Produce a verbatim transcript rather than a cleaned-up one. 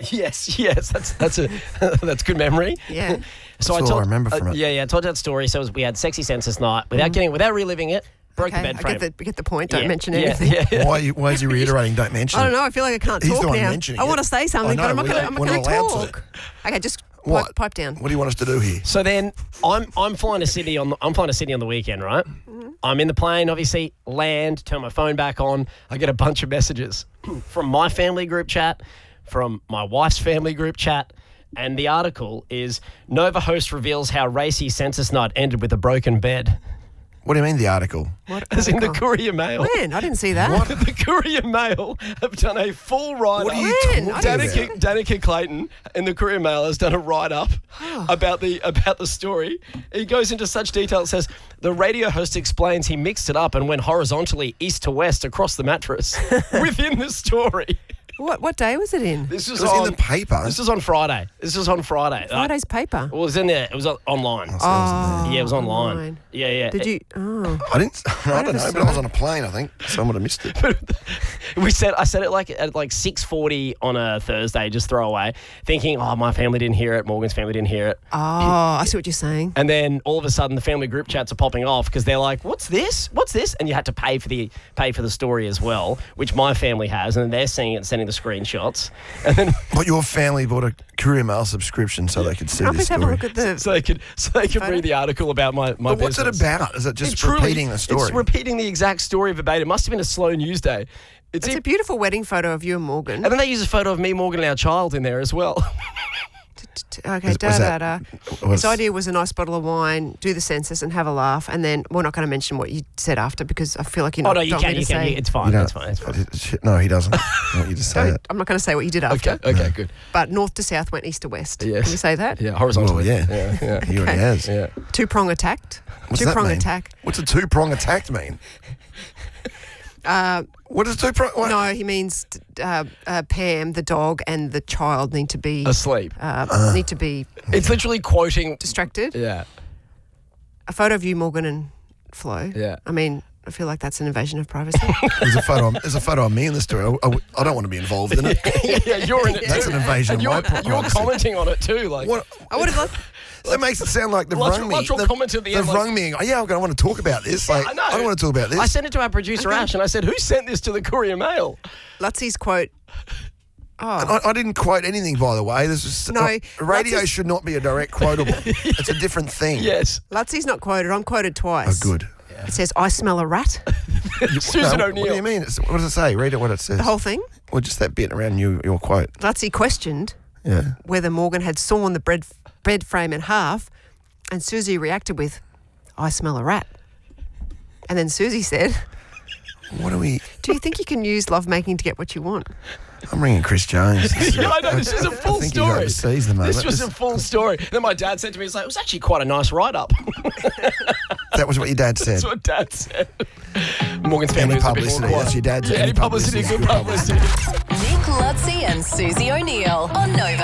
Yes, yes, that's that's a that's good memory. Yeah. So That's I all told, I remember uh, from it. Yeah, yeah, I told you that story. So it was, we had sexy census night without getting without reliving it. Broke Okay, the bed I frame. get the, get the point. Don't Yeah, mention yeah, anything. Yeah, yeah. Why, are you, why is he reiterating don't mention I don't it? know. I feel like I can't He's talk the one now. mentioning I it. want to say something, I know, but I'm not we're going not- I'm we're not not going to allowed to. talk. Okay, just What? Pipe, pipe down. What do you want us to do here? So then I'm I'm flying to Sydney on the, I'm flying to Sydney on the weekend, right? Mm-hmm. I'm in the plane, obviously, land, turn my phone back on. I get a bunch of messages from my family group chat, from my wife's family group chat, and the article is Nova host reveals how racy census night ended with a broken bed. What do you mean the article? What? As in the article? Courier Mail. When? I didn't see that. The Courier Mail have done a full write-up. What are you When? talking I didn't about? Danica, Danica Clayton in the Courier Mail has done a write-up about the about the story. He goes into such detail. It says the radio host explains he mixed it up and went horizontally east to west across the mattress within the story. What what day was it in? This was, It was on in the paper. This was on Friday. This was on Friday. Friday's paper. Well, it was in there. It was on, online. Oh, yeah, it was online. online. Yeah, yeah. Did you? Oh. I didn't. I don't never know, saw but I was it. on a plane. I think someone would have missed it. We said I said it like at like six forty on a Thursday, just throw away, thinking, oh, my family didn't hear it, Morgan's family didn't hear it. Oh, I see what you're saying. And then all of a sudden, the family group chats are popping off because they're like, "What's this? What's this?" And you had to pay for the pay for the story as well, which my family has, and then they're seeing it, and sending the screenshots, and then But your family bought a Courier Mail subscription so they could see I'll this please have a story. look at the. so they could so they could Photo? read the article about my my. But what's it business. about? Is it just It truly- repeating the story? It's repeating the exact story verbatim. It must have been a slow news day. It's, It's in- a beautiful wedding photo of you and Morgan. and then they use a photo of me, Morgan, and our child in there as well. T- Okay, Was- da was da that- da. was- His idea was a nice bottle of wine, do the census, and have a laugh. And then we're not going to mention what you said after because I feel like you're Oh not. no, you don't can, want me you to can. say- You, it's You fine. don't- It's fine. It's fine. Shit, No, he doesn't. I want you to say Don't- it. I'm not going to say what you did after. Okay. Okay. Good. But north to south went east to west. Yes. Can you say that? Yeah. Horizontally. Well, yeah. Yeah. Yeah. He already Okay. has. yeah. Two prong attacked. What's two that prong mean? attack. What's a two prong attack mean? Uh, What is two prong? What? no, he means uh, uh, Pam, the dog, and the child need to be Asleep. uh, need to be It's literally quoting. distracted. Yeah. A photo of you, Morgan, and Flo. Yeah. I mean, I feel like that's an invasion of privacy. There's a photo. There's a photo of me in the story. I, I, I don't want to be involved in it. yeah, yeah, you're in it That's too. an invasion And of my you're, privacy. you're commenting on it too. Like, What? I would have loved. That makes it sound like they've Lots- rung me. lots of They've- comments at the They've end, like- rung me. and, Yeah, I want to talk about this. Like, I know. I don't want to talk about this. I sent it to our producer Ash, and I said, "Who sent this to the Courier Mail?" Lutzie's quote. Oh, I, I didn't quote anything, by the way. This is No, uh, radio that's a- should not be a direct quotable. It's a different thing. Yes, Lutzie's not quoted. I'm quoted Oh, twice. good. It says, "I smell a rat." Susan No, O'Neill. What do you mean? It's, what does it say? Read it. What it says. The whole thing. Well, just that bit around you, your quote. Lutzie questioned Yeah. whether Morgan had sawn the bread bread frame in half, and Susie reacted with, "I smell a rat." And then Susie said, What do we? "Do you think you can use lovemaking to get what you want?" I'm ringing Chris Jones. This is- Yeah, I know. This is a I full think story. He's overseas at the moment. This was a full story. Then my dad said to me, "It's like it was actually quite a nice write-up." That was what your dad said. That's what Dad said. Morgan's family Any was a bit more publicity, quiet. that's your dad's. Yeah, any publicity, is good good publicity. Nick Lutzi and Susie O'Neill on Nova.